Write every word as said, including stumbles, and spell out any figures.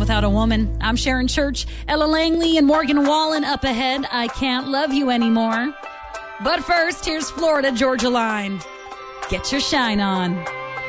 Without a Woman. I'm Sharon Church, Ella Langley, and Morgan Wallen up ahead. I Can't Love You Anymore. But first, here's Florida Georgia Line. Get your shine on.